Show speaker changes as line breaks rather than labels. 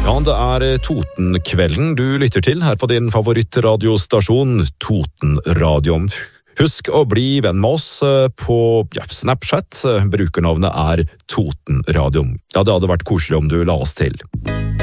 Ja, det Totenkvelden du lytter til her på din favorittradiostasjon, Totenradioen. Husk å bli venn med oss på Snapchat. Brukernavnet Totenradioen. Ja, det hadde vært koselig om du la oss til.